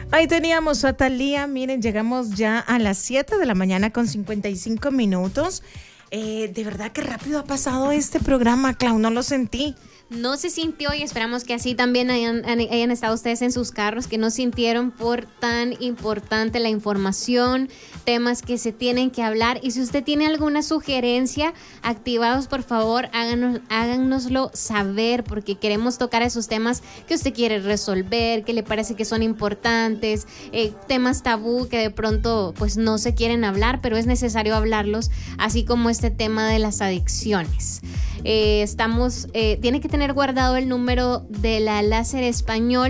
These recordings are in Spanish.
Ahí teníamos a Thalía. Miren, llegamos ya a las 7 de la mañana con 55 minutos. De verdad que rápido ha pasado este programa, Clau, no lo sentí. No se sintió y esperamos que así también hayan estado ustedes en sus carros, que no sintieron por tan importante la información, temas que se tienen que hablar. Y si usted tiene alguna sugerencia, activados, por favor, háganoslo saber, porque queremos tocar esos temas que usted quiere resolver, que le parece que son importantes, temas tabú que de pronto pues no se quieren hablar, pero es necesario hablarlos, así como este tema de las adicciones. Tiene que tener guardado el número de la Láser Español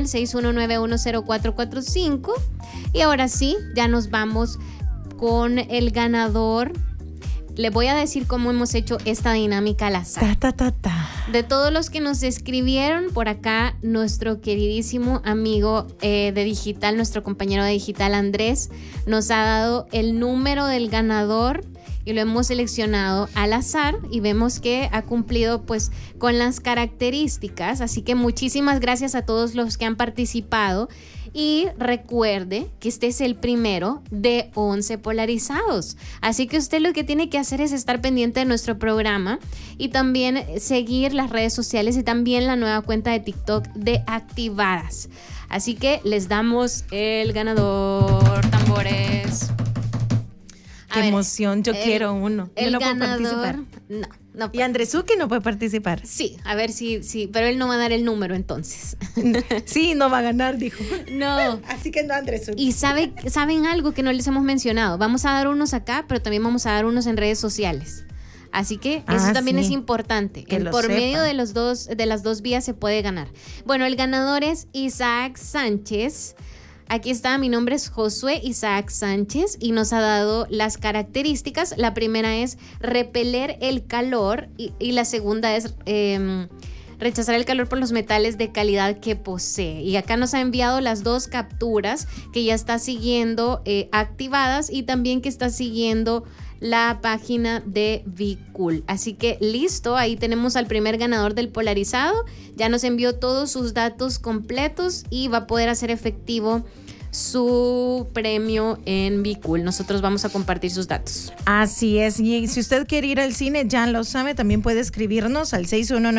61910445. Y ahora sí, ya nos vamos con el ganador. Le voy a decir cómo hemos hecho esta dinámica al azar. De todos los que nos escribieron por acá, nuestro queridísimo amigo de Digital, nuestro compañero de Digital Andrés, nos ha dado el número del ganador y lo hemos seleccionado al azar y vemos que ha cumplido pues con las características. Así que muchísimas gracias a todos los que han participado. Y recuerde que este es el primero de 11 polarizados. Así que usted lo que tiene que hacer es estar pendiente de nuestro programa y también seguir las redes sociales y también la nueva cuenta de TikTok de Activadas. Así que les damos el ganador. Tambores. Qué emoción, yo quiero uno. El no ganador, puedo participar. No. Y Andresuki no puede participar. Sí, a ver sí, pero él no va a dar el número entonces. Sí, no va a ganar, dijo. No. Así que no, Andresuki. Y saben algo que no les hemos mencionado. Vamos a dar unos acá, pero también vamos a dar unos en redes sociales. Así que eso también es importante. Por medio de las dos vías se puede ganar. Bueno, el ganador es Isaac Sánchez. Aquí está, mi nombre es Josué Isaac Sánchez y nos ha dado las características. La primera es repeler el calor y la segunda es rechazar el calor por los metales de calidad que posee. Y acá nos ha enviado las dos capturas que ya está siguiendo Activadas y también que está siguiendo la página de Be-Cool. Así que listo, ahí tenemos al primer ganador del polarizado. Ya nos envió todos sus datos completos y va a poder hacer efectivo su premio en Be-Cool. Nosotros vamos a compartir sus datos. Así es, y si usted quiere ir al cine, ya lo sabe, también puede escribirnos al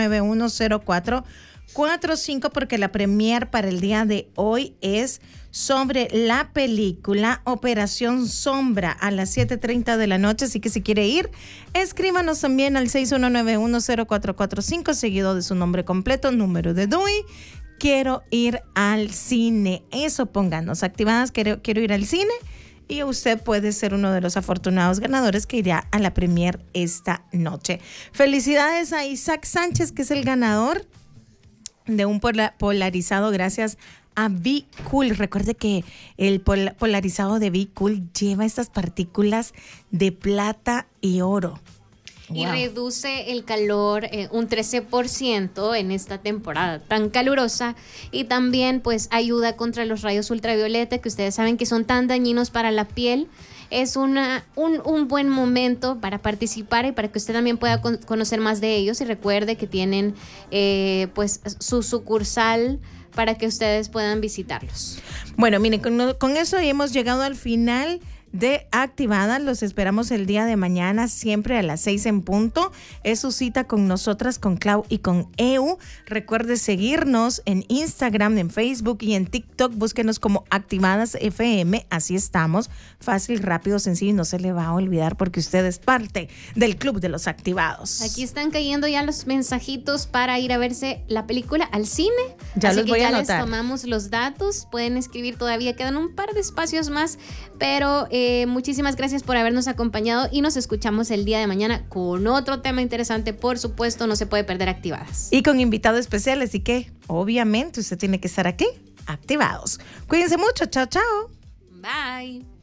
61910445 porque la premier para el día de hoy es sobre la película Operación Sombra a las 7:30 de la noche, así que si quiere ir, escríbanos también al 61910445 seguido de su nombre completo, número de DUI. Quiero ir al cine. Eso pónganos, Activadas, quiero ir al cine. Y usted puede ser uno de los afortunados ganadores que irá a la premier esta noche. Felicidades a Isaac Sánchez, que es el ganador de un polarizado gracias a Be-Cool. Recuerde que el polarizado de Be-Cool lleva estas partículas de plata y oro. Y reduce el calor un 13% en esta temporada tan calurosa y también pues ayuda contra los rayos ultravioleta que ustedes saben que son tan dañinos para la piel. Es un buen momento para participar y para que usted también pueda conocer más de ellos y recuerde que tienen pues su sucursal para que ustedes puedan visitarlos. Bueno, miren, con eso hemos llegado al final de Activadas. Los esperamos el día de mañana, siempre a las 6 en punto. Es su cita con nosotras, con Clau y con Eu. Recuerde seguirnos en Instagram, en Facebook y en TikTok. Búsquenos como Activadas FM. Así estamos. Fácil, rápido, sencillo y no se le va a olvidar porque usted es parte del Club de los Activados. Aquí están cayendo ya los mensajitos para ir a verse la película al cine. Ya los voy a anotar. Les tomamos los datos. Pueden escribir todavía. Quedan un par de espacios más, pero muchísimas gracias por habernos acompañado y nos escuchamos el día de mañana con otro tema interesante. Por supuesto, no se puede perder Activadas. Y con invitado especial, así que obviamente usted tiene que estar aquí, Activados. Cuídense mucho, chao, chao. Bye.